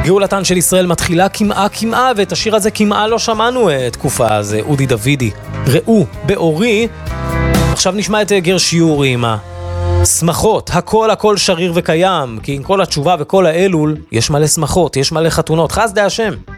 גאולתן של ישראל מתחילה כמעה, ואת השיר הזה כמעה לא שמענו תקופה, זה אודי דוידי. ראו באורי. עכשיו נשמע את גרש יורי עם שמחות, הכל שריר וקיים, כי עם כל התשובה וכל האלול יש מלא שמחות, יש מלא חתונות, חסדי השם.